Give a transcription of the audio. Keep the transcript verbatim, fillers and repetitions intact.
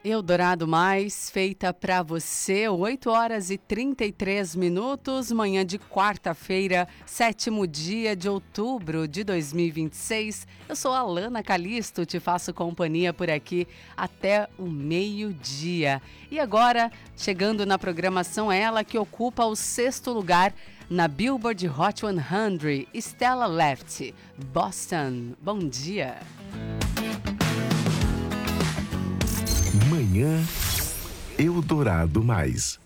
Eldorado Mais, feita para você, oito horas e trinta e três minutos, manhã de quarta-feira, sétimo dia de outubro de dois mil e vinte e seis. Eu sou a Alana Calisto, te faço companhia por aqui até o meio-dia. E agora, chegando na programação, ela que ocupa o sexto lugar na Billboard Hot cem, Stella Left, Boston. Bom dia. Manhã Eldorado Mais.